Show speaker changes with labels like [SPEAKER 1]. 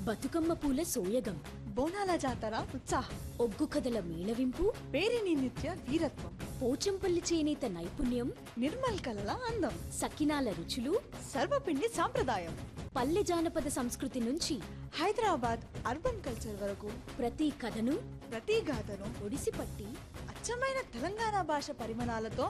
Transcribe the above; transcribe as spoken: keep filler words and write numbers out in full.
[SPEAKER 1] బతుకమ్మ పూల సోయగం,
[SPEAKER 2] బోనాల జాతర ఉత్సాహం,
[SPEAKER 1] ఒగ్గు కథల మేళవింపు,
[SPEAKER 2] పేరిని నిత్య వీరత్వం,
[SPEAKER 1] పోచంపల్లి చేనేత నైపుణ్యం,
[SPEAKER 2] నిర్మల్ కలల అందం,
[SPEAKER 1] సకినాల రుచులు,
[SPEAKER 2] సర్వపిండి సాంప్రదాయం,
[SPEAKER 1] పల్లె జానపద సంస్కృతి నుంచి
[SPEAKER 2] హైదరాబాద్ అర్బన్ కల్చర్ వరకు
[SPEAKER 1] ప్రతి కథను
[SPEAKER 2] ప్రతి గాథను
[SPEAKER 1] ఒడిసిపట్టి
[SPEAKER 2] అచ్చమైన తెలంగాణ భాష పరిమాణాలతో